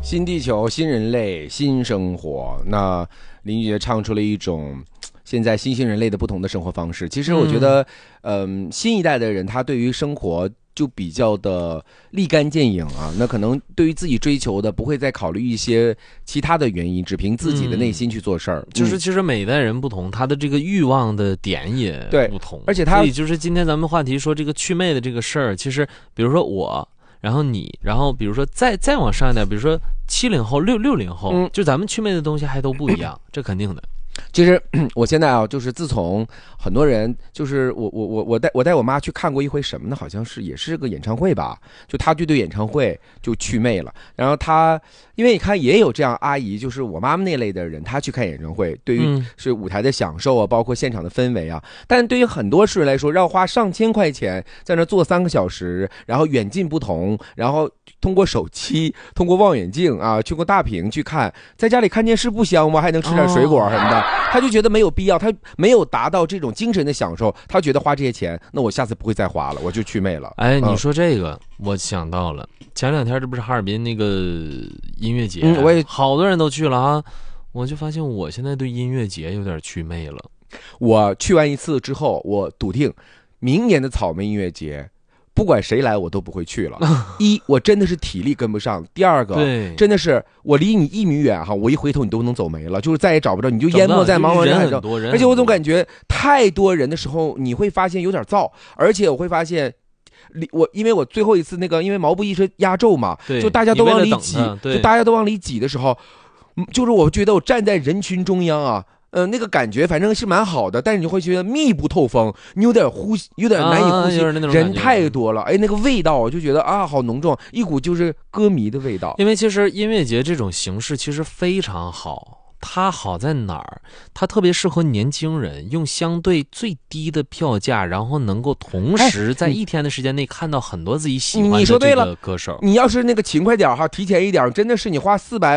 新地球、新人类、新生活。那林俊杰唱出了一种现在新兴人类的不同的生活方式。其实我觉得，新一代的人他对于生活就比较的立竿见影啊。那可能对于自己追求的不会再考虑一些其他的原因，只凭自己的内心去做事儿。 就是其实每一代人不同，他的这个欲望的点也不同。 而且他， 所以就是今天咱们话题说这个祛魅的这个事儿，其实比如说我。然后你，然后比如说再往上一点，比如说70后、60后，就咱们祛魅的东西还都不一样，这肯定的。 其实我现在啊，就是自从很多人，就是我带我妈去看过一回什么呢？好像是也是个演唱会吧，就她就对演唱会就祛魅了。然后她，因为你看也有这样阿姨，就是我妈妈那类的人，她去看演唱会，对于是舞台的享受啊，包括现场的氛围啊。但对于很多人来说，要花上千块钱在那坐3个小时，然后远近不同，然后通过手机、通过望远镜啊，去过大屏去看，在家里看电视不香吗？还能吃点水果什么的。他就觉得没有必要，他没有达到这种精神的享受，他觉得花这些钱，那我下次不会再花了，我就祛魅了。 哎，你说这个，我想到了，前2天这不是哈尔滨那个音乐节， 我也好多人都去了啊，我就发现我现在对音乐节有点祛魅了。 我去完一次之后，我笃定明年的草莓音乐节。不管谁来我都不会去了。一，我真的是体力跟不上；第二个，真的是我离你1米远哈，我一回头你都能走没了，就是再也找不着，你就淹没在茫茫人海中。而且我总感觉太多人的时候，你会发现有点燥，而且我会发现。因为我最后一次那个，因为毛不易是压轴嘛，就大家都往里挤，就大家都往里挤的时候，就是我觉得我站在人群中央啊。那个感觉反正是蛮好的，但是你会觉得密不透风，你有点呼吸，有点难以呼吸，人太多了。哎，那个味道我就觉得啊，好浓重，一股就是歌迷的味道。 因为其实音乐节这种形式其实非常好。它好在哪儿？它特别适合年轻人，用相对最低的票价，然后能够同时在一天的时间内看到很多自己喜欢的这个歌手。 你要是那个勤快点哈，提前一点，真的是你花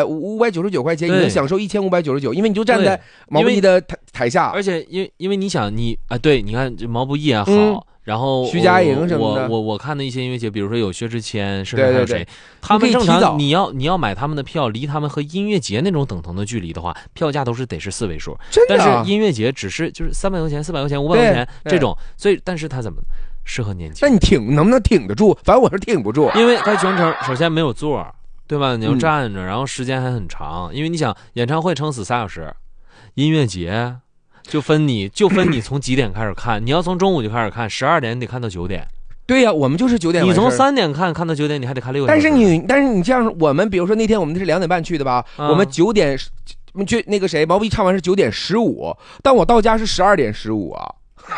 599块钱，你能享受1599，因为你就站在毛不易的台下。 而且因为你想对，你看毛不易也好。然后徐佳莹什么的， 我看的一些音乐节，比如说有薛之谦，甚至还有谁，他们正常你要买他们的票，离他们和音乐节那种等同的距离的话，票价得是4位数。 真的， 但是音乐节只是就是300块钱、400块钱、500块钱这种，所以但是它怎么适合年轻？ 那你能不能挺得住？反正我是挺不住， 因为它全程首先没有座，对吧？你要站着，然后时间还很长，因为你想演唱会撑死3小时，音乐节。就分你从几点开始看，你要从中午就开始看，12点你得看到9点。 对呀，我们就是9点。 你从3点看到9点，你还得看6点。 但是你这样，我们比如说那天我们是2点半去的吧，我们9点去那个谁毛不易唱完是9点15，但我到家是12点15啊。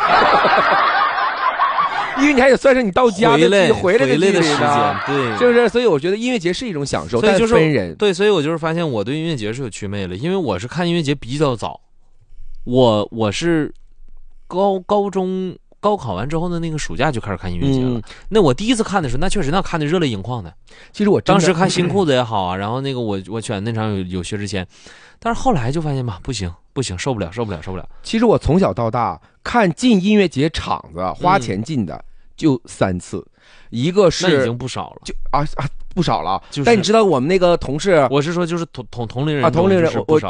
因为你还得算上你到家的回来的时间， 对， 是不是？所以我觉得音乐节是一种享受，但分人。 对，所以我就是发现我对音乐节是有祛魅了，因为我是看音乐节比较早。我是高中高考完之后的那个暑假就开始看音乐节了。那我第一次看的时候，那确实看的热泪盈眶的。 其实我当时看新裤子也好啊，然后那个我选那场有薛之谦，但是后来就发现吧，不行，受不了。 其实我从小到大看进音乐节场子花钱进的就3次，一个是那已经不少了， 就不少了。但你知道我们那个同事， 我是说就是同龄人啊，同龄人，